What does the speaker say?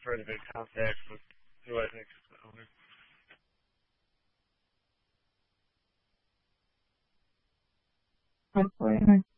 further contact with who I think is the owner. Hopefully.